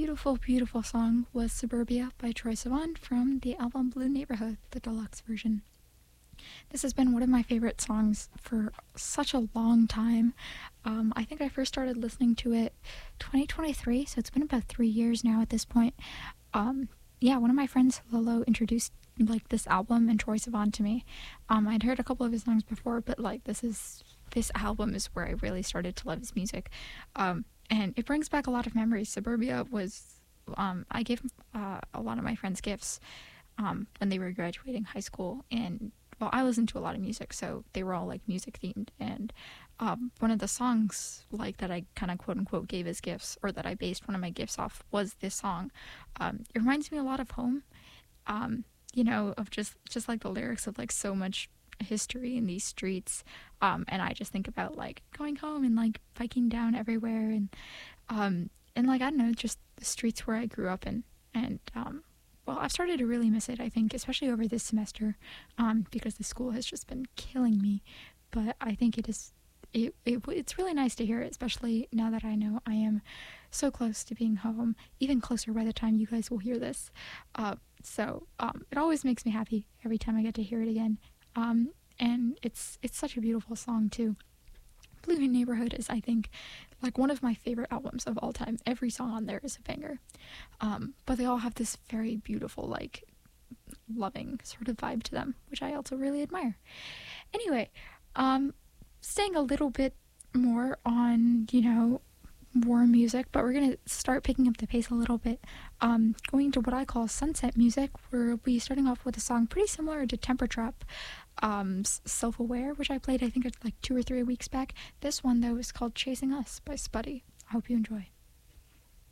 beautiful, beautiful song was Suburbia by Troye Sivan from the album Blue Neighborhood, the deluxe version. This has been one of my favorite songs for such a long time. I think I first started listening to it 2023, so it's been about 3 years now at this point. One of my friends, Lolo, introduced like this album and Troye Sivan to me. I'd heard a couple of his songs before, but like this album is where I really started to love his music. And it brings back a lot of memories. Suburbia was, I gave a lot of my friends gifts when they were graduating high school. And, well, I listened to a lot of music, so they were all, like, music themed. And one of the songs, like, that I kind of quote-unquote gave as gifts, or that I based one of my gifts off, was this song. It reminds me a lot of home, of just like, the lyrics of, like, so much history in these streets, and I just think about like going home and like biking down everywhere and like I don't know, just the streets where I grew up in. And I've started to really miss it, I think, especially over this semester, because the school has just been killing me. But I think it's really nice to hear it, especially now that I know I am so close to being home, even closer by the time you guys will hear this. So it always makes me happy every time I get to hear it again. And it's such a beautiful song too. Blue Neighborhood is, I think, like one of my favorite albums of all time. Every song on there is a banger. But they all have this very beautiful, like, loving sort of vibe to them, which I also really admire. Anyway, staying a little bit more on, war music, but we're going to start picking up the pace a little bit, going to what I call sunset music, where we'll be starting off with a song pretty similar to Temper Trap, Self-Aware, which I played I think like 2 or 3 weeks back. This one though is called Chasing Us by Spuddy. I hope you enjoy.